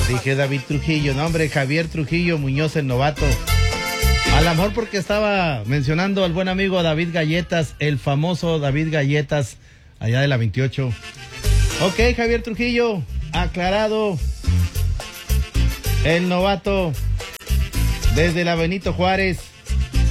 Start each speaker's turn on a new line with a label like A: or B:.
A: Dije David Trujillo, no hombre, Javier Trujillo Muñoz, el novato. A lo mejor porque estaba mencionando al buen amigo David Galletas, el famoso David Galletas, allá de la 28. Ok, Javier Trujillo, aclarado. El novato, desde la Benito Juárez.